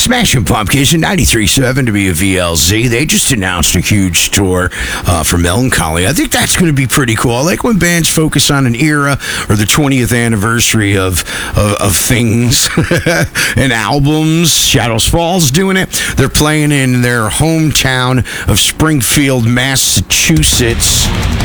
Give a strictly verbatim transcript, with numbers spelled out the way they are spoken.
Smashing Pumpkins in ninety-three point seven W V L Z. They just announced a huge tour uh, for Melancholy. I think that's going to be pretty cool. I like when bands focus on an era or the twentieth anniversary of of, of things and albums. Shadows Falls doing it. They're playing in their hometown of Springfield, Massachusetts.